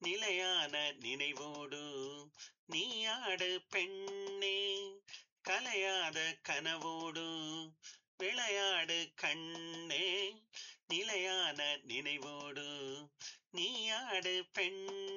நிலையான நினைவோடு நீயாடு பெண்ணே, கலையாத கனவோடு விளையாடு கண்ணே, நிலையான நினைவோடு நீயாடு பெண்ணே.